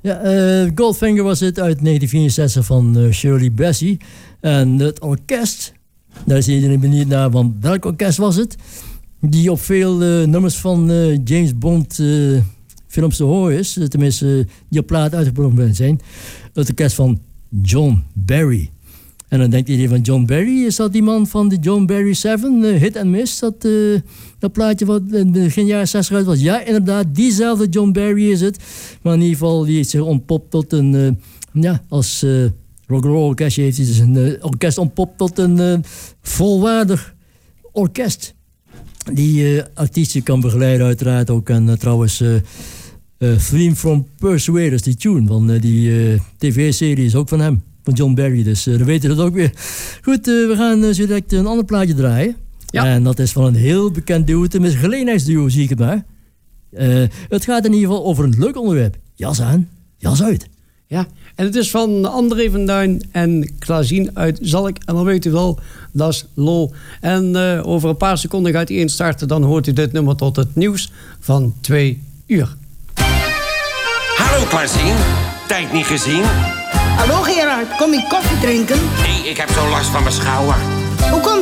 Ja, Goldfinger was het uit 1964 van Shirley Bassey. En het orkest, daar is iedereen benieuwd naar, want welk orkest was het? Die op veel nummers van James Bond films te horen is. Tenminste, die op plaat uitgebracht zijn. Het orkest van John Barry. En dan denkt iedereen van John Barry. Is dat die man van de John Barry 7? Hit and Miss. Dat plaatje wat in begin jaren 60 uit was. Ja, inderdaad. Diezelfde John Barry is het. Maar in ieder geval, die heeft zich ontpopt tot een... als rock'n'roll orkestje heeft hij dus een orkest ontpopt tot een volwaardig orkest. Die artiesten kan begeleiden uiteraard ook. En trouwens... Theme from Persuaders, die tune van die tv-serie is ook van hem. Van John Barry, dus dan weten we dat ook weer. Goed, we gaan zo direct een ander plaatje draaien. Ja. En dat is van een heel bekend duo, tenminste gelegenheidsduo, zie ik het maar. Het gaat in ieder geval over een leuk onderwerp. Jas aan, jas uit. Ja, en het is van André van Duin en Klaasien uit Zalk. En dan weet u wel, dat is lol. En over een paar seconden gaat hij instarten. Dan hoort u dit nummer tot het nieuws van 2 uur. Hallo Klaasien, tijd niet gezien. Hallo Gerard, kom je koffie drinken? Nee, ik heb zo last van mijn schouder. Hoe komt